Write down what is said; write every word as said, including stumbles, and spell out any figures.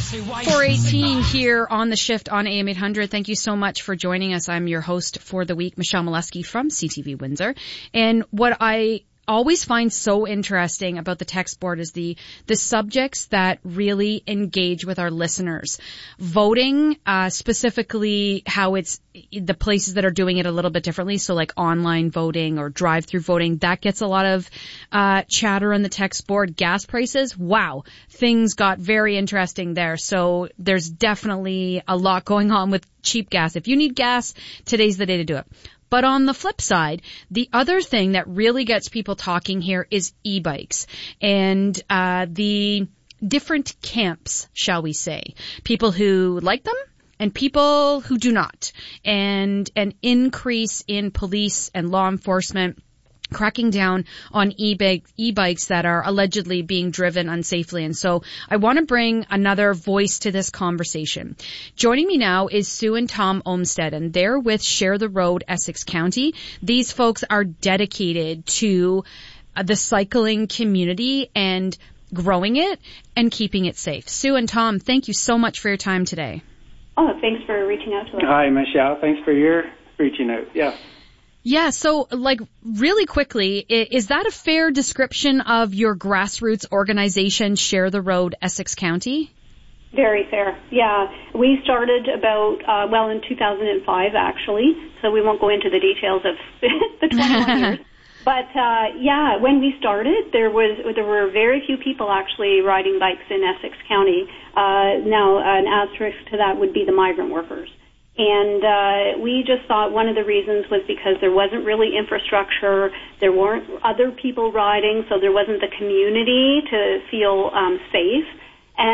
four eighteen here on The Shift on A M eight hundred. Thank you so much for joining us. I'm your host for the week, Michelle Molesky from C T V Windsor. And what I always find so interesting about the text board is the the subjects that really engage with our listeners. Voting, uh, specifically how it's the places that are doing it a little bit differently. So like online voting or drive-through voting, that gets a lot of uh chatter on the text board. Gas prices, wow, things got very interesting there. So there's definitely a lot going on with cheap gas. If you need gas, today's the day to do it. But on the flip side, the other thing that really gets people talking here is e-bikes and uh the different camps, shall we say. People who like them and people who do not. And an increase in police and law enforcement cracking down on e-bike, e-bikes that are allegedly being driven unsafely. And so I want to bring another voice to this conversation. Joining me now is Sue and Tom Olmsted, and they're with Share the Road, Essex County. These folks are dedicated to uh, the cycling community and growing it and keeping it safe. Sue and Tom, thank you so much for your time today. Oh, thanks for reaching out to us. Hi, Michelle. Thanks for your reaching out. Yeah. Yeah, so, like, really quickly, is that a fair description of your grassroots organization, Share the Road, Essex County? Very fair, yeah. We started about, uh, well, in two thousand five, actually, so we won't go into the details of the twenty-one years. But, uh, yeah, when we started, there was there were very few people actually riding bikes in Essex County. Uh, now, an asterisk to that would be the migrant workers. And uh, we just thought one of the reasons was because there wasn't really infrastructure, there weren't other people riding, so there wasn't the community to feel um, safe.